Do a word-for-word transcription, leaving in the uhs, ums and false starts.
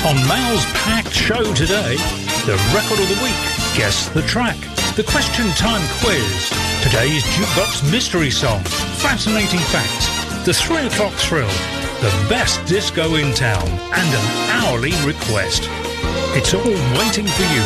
On Mail's packed show today, the record of the week, guess the track, the question time quiz, today's jukebox mystery song, fascinating facts, the three o'clock thrill, the best disco in town, and an hourly request. It's all waiting for you